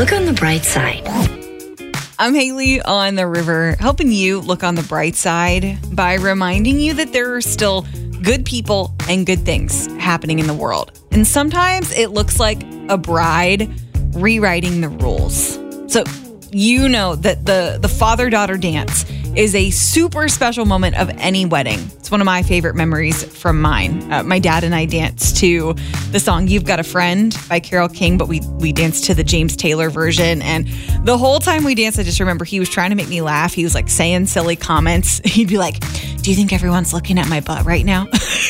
Look on the bright side. I'm Haley on the river, helping you look on the bright side by reminding you that there are still good people and good things happening in the world. And sometimes it looks like a bride rewriting the rules. So you know that the father-daughter dance is a super special moment of any wedding. It's one of my favorite memories from mine. My dad and I danced to the song You've Got a Friend by Carole King, but we danced to the James Taylor version. And the whole time we danced, I just remember he was trying to make me laugh. He was like saying silly comments. He'd be like, do you think everyone's looking at my butt right now?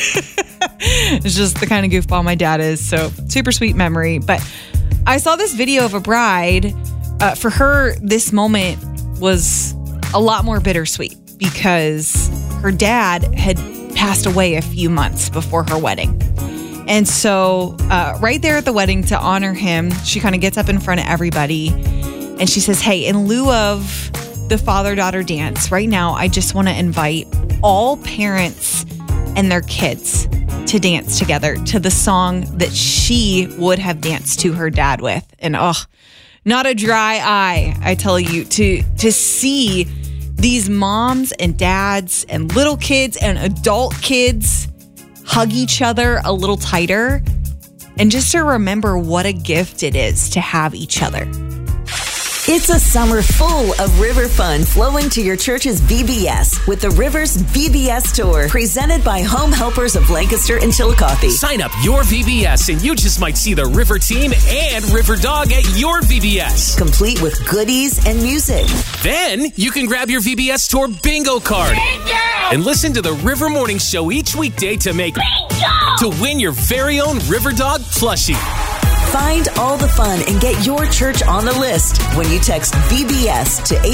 It's just the kind of goofball my dad is. So super sweet memory. But I saw this video of a bride. For her, this moment was a lot more bittersweet because her dad had passed away a few months before her wedding. And so right there at the wedding, to honor him, she kind of gets up in front of everybody and she says, hey, in lieu of the father-daughter dance, right now, I just want to invite all parents and their kids to dance together to the song that she would have danced to her dad with. And not a dry eye, I tell you, to see these moms and dads and little kids and adult kids hug each other a little tighter, and just to remember what a gift it is to have each other. It's a summer full of river fun flowing to your church's VBS with the Rivers VBS Tour, presented by Home Helpers of Lancaster and Chillicothe. Sign up your VBS and you just might see the River Team and River Dog at your VBS. Complete with goodies and music. Then you can grab your VBS Tour bingo card. Bingo! And listen to the River Morning Show each weekday to make bingo! To win your very own River Dog plushie. Find all the fun and get your church on the list when you text VBS to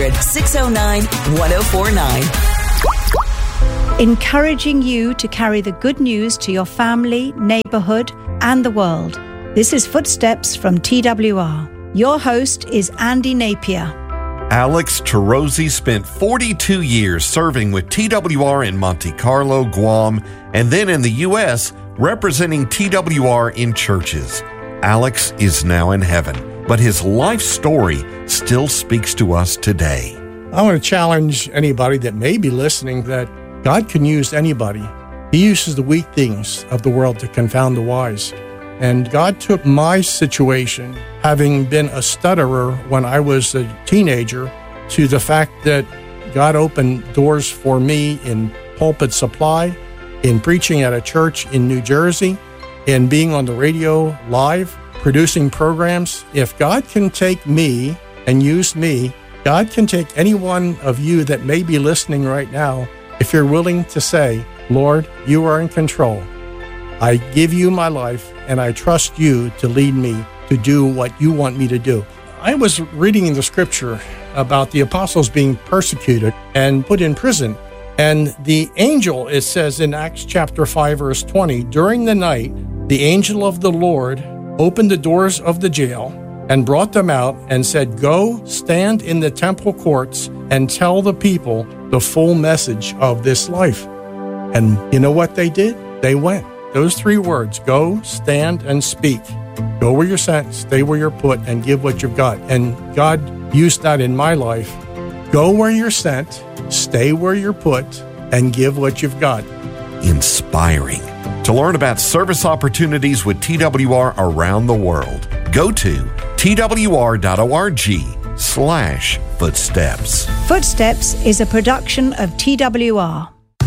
800-609-1049. Encouraging you to carry the good news to your family, neighborhood, and the world. This is Footsteps from TWR. Your host is Andy Napier. Alex Terozzi spent 42 years serving with TWR in Monte Carlo, Guam, and then in the U.S., representing TWR in churches. Alex is now in heaven, but his life story still speaks to us today. I want to challenge anybody that may be listening that God can use anybody. He uses the weak things of the world to confound the wise. And God took my situation, having been a stutterer when I was a teenager, to the fact that God opened doors for me in pulpit supply, in preaching at a church in New Jersey, in being on the radio live, producing programs. If God can take me and use me, God can take any one of you that may be listening right now, if you're willing to say, Lord, you are in control. I give you my life, and I trust you to lead me to do what you want me to do. I was reading in the scripture about the apostles being persecuted and put in prison. And the angel, it says in Acts chapter 5, verse 20, during the night, the angel of the Lord opened the doors of the jail and brought them out and said, go stand in the temple courts and tell the people the full message of this life. And you know what they did? They went. Those three words, go, stand, and speak. Go where you're sent, stay where you're put, and give what you've got. And God used that in my life. Go where you're sent, stay where you're put, and give what you've got. Inspiring. To learn about service opportunities with TWR around the world, go to twr.org/footsteps. Footsteps is a production of TWR.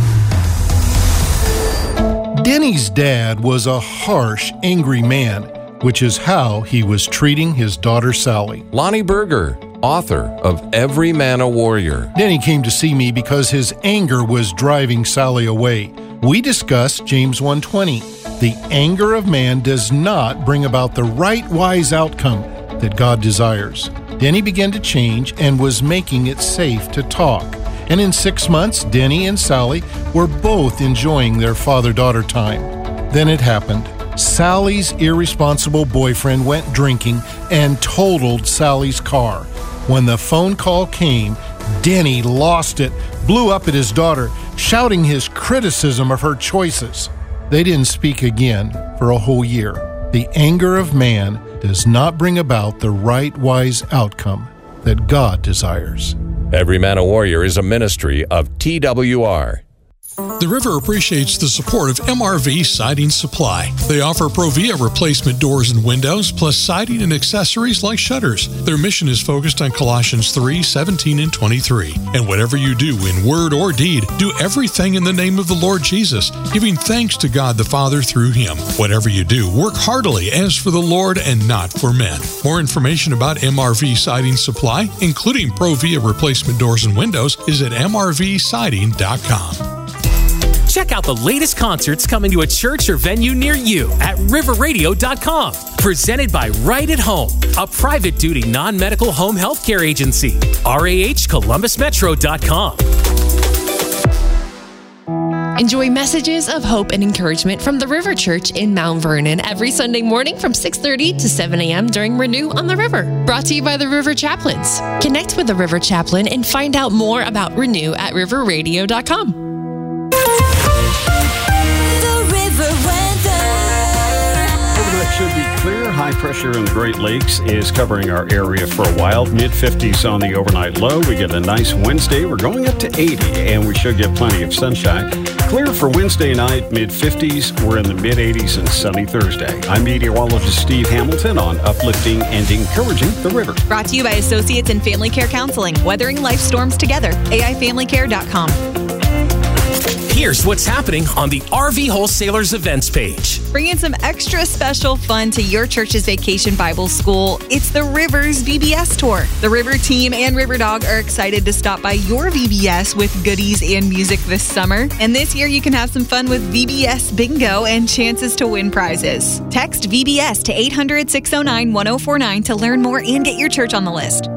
Denny's dad was a harsh, angry man, which is how he was treating his daughter Sally. Lonnie Berger, author of Every Man a Warrior. Denny came to see me because his anger was driving Sally away. We discussed James 1:20. The anger of man does not bring about the right wise outcome that God desires. Denny began to change and was making it safe to talk. And in 6 months, Denny and Sally were both enjoying their father-daughter time. Then it happened. Sally's irresponsible boyfriend went drinking and totaled Sally's car. When the phone call came, Denny lost it, blew up at his daughter, shouting his criticism of her choices. They didn't speak again for a whole year. The anger of man does not bring about the right, wise outcome that God desires. Every Man a Warrior is a ministry of TWR. The River appreciates the support of MRV Siding Supply. They offer Provia replacement doors and windows, plus siding and accessories like shutters. Their mission is focused on Colossians 3:17 and 23. And whatever you do in word or deed, do everything in the name of the Lord Jesus, giving thanks to God the Father through Him. Whatever you do, work heartily as for the Lord and not for men. More information about MRV Siding Supply, including Provia replacement doors and windows, is at mrvsiding.com. Check out the latest concerts coming to a church or venue near you at riverradio.com. Presented by Right at Home, a private duty non-medical home health care agency. RAHColumbusmetro.com. Enjoy messages of hope and encouragement from the River Church in Mount Vernon every Sunday morning from 6:30 to 7 a.m. during Renew on the River. Brought to you by the River Chaplains. Connect with the River Chaplain and find out more about Renew at riverradio.com. Overnight should be clear. High pressure in the Great Lakes is covering our area for a while. Mid-50s on the overnight low. We get a nice Wednesday. We're going up to 80, and we should get plenty of sunshine. Clear for Wednesday night, mid-50s. We're in the mid-80s and sunny Thursday. I'm meteorologist Steve Hamilton on uplifting and encouraging the river. Brought to you by Associates in Family Care Counseling. Weathering life storms together. AIFamilyCare.com. Here's what's happening on the RV Wholesalers events page. Bringing some extra special fun to your church's Vacation Bible School. It's the Rivers VBS Tour. The River team and River Dog are excited to stop by your VBS with goodies and music this summer. And this year you can have some fun with VBS Bingo and chances to win prizes. Text VBS to 800-609-1049 to learn more and get your church on the list.